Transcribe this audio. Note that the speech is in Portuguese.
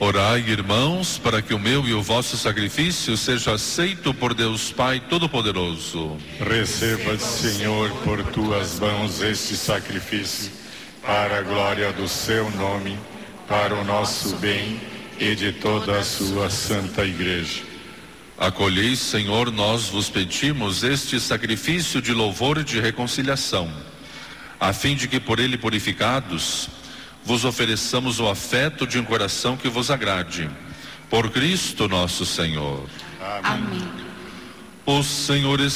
Orai, irmãos, para que o meu e o vosso sacrifício seja aceito por Deus Pai Todo-Poderoso. Receba, Senhor, por tuas mãos este sacrifício, para a glória do seu nome, para o nosso bem e de toda a sua santa Igreja. Acolhei, Senhor, nós vos pedimos este sacrifício de louvor e de reconciliação, a fim de que por ele purificados, vos ofereçamos o afeto de um coração que vos agrade. Por Cristo nosso Senhor. Amém. O Senhor